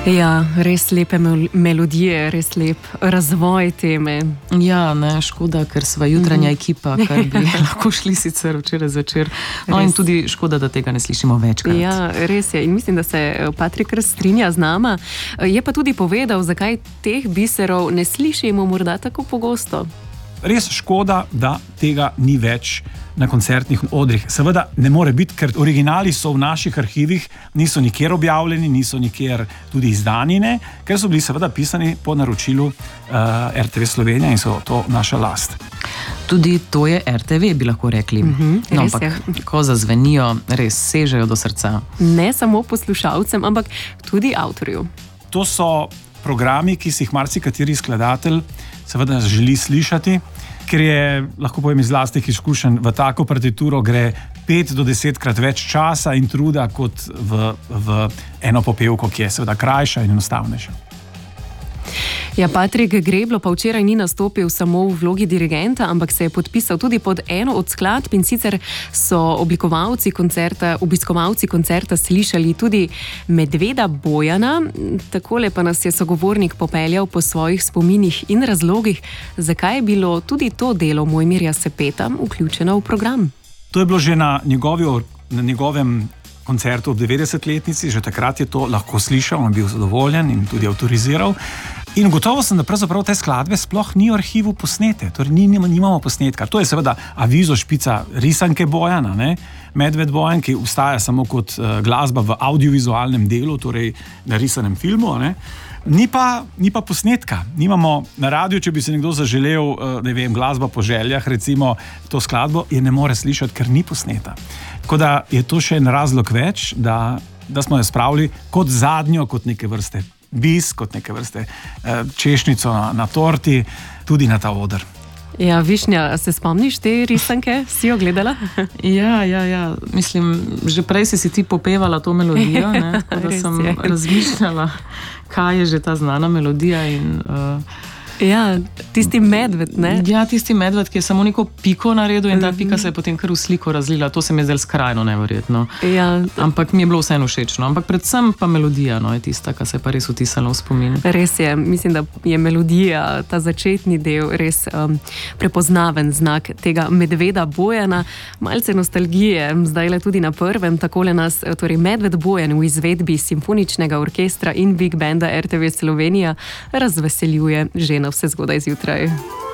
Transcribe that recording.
Ja, res lepe melodije, res lep razvoj teme. Ja, ne, škoda, ker sva jutranja ekipa, kar bi lahko šli sicer včeraj zvečer. No, in tudi škoda, da tega ne slišimo večkrat. Ja, res je. In mislim, da se Patrik strinja z nama. Je pa tudi povedal, zakaj teh biserov ne slišimo morda tako pogosto. Res škoda, da tega ni več na koncertnih odrih. Seveda ne more biti, ker originali so v naših arhivih, niso nikjer objavljeni, niso nikjer tudi izdani, ne, ker so bili seveda pisani po naročilu RTV Slovenija in so to naša last. Tudi to je RTV, bi lahko rekli. No, ampak ko zazvenijo, res sežejo do srca. Ne samo poslušalcem, ampak tudi avtorju. To so programi, ki si jih marsikateri skladatelj seveda želi slišati, ker je, lahko povem iz lastnih izkušenj, v tako partituro gre 5 do 10-krat več časa in truda kot v eno popevko, ki je seveda krajša in enostavnejša. Ja, Patrik Greblo pa včeraj ni nastopil samo v vlogi dirigenta, ampak se je podpisal tudi pod eno od skladb, in sicer so obiskovalci koncerta slišali tudi Medveda Bojana. Takole pa nas je sogovornik popeljal po svojih spominih in razlogih, zakaj je bilo tudi to delo Mojmirja Sepeta vključeno v program. To je bilo že na njegovem koncertu ob 90-letnici, že takrat je to lahko slišal, on je bil zadovoljen in tudi avtoriziral. In gotovo sem, da pravzaprav te skladbe sploh ni v arhivu posnete, torej nimamo posnetka. To je seveda avizo špica risanke Bojana, ne? Medved Bojan, ki obstaja samo kot glasba v audiovizualnem delu, torej na risanem filmu, ne? Ni pa posnetka. Nimamo na radiju, če bi se nekdo zaželel, ne vem, glasba po željah, recimo to skladbo, je ne more slišati, ker ni posneta. Tako da je to še en razlog več, da smo jo spravili kot zadnjo, kot neke vrste bis, kot neke vrste češnjico na torti, tudi na ta oder. Ja, Višnja, se spomniš te risanke? Si jo gledala? Ja. Mislim, že prej si ti popevala to melodijo, ne? Tako da sem razmišljala, kaj je že ta znana melodija in... Ja, tisti medved, ne? Ja, tisti medved, ki je samo neko piko naredil in ta pika se je potem kar v sliko razlila. To se mi je zdelo skrajno neverjetno. Ja. Ampak mi je bilo vseeno všečno. Ampak predvsem pa melodija, no, je tista, ki se je pa res vtisala v spomin. Res je. Mislim, da je melodija, ta začetni del, res prepoznaven znak tega Medveda Bojana. Malce nostalgije, zdajle tudi na prvem. Takole nas, torej Medved Bojan v izvedbi Simfoničnega orkestra in Big Banda RTV Slovenija razveseljuje že na vse zgodaj zjutraj.